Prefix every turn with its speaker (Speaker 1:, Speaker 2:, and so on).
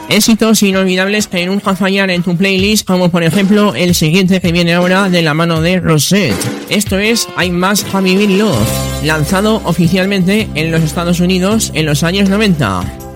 Speaker 1: Éxitos inolvidables que nunca fallan en tu playlist, como por ejemplo el siguiente que viene ahora de la mano de Rosette. Esto es I Must Have Been Love, lanzado oficialmente en los Estados Unidos en los años 90.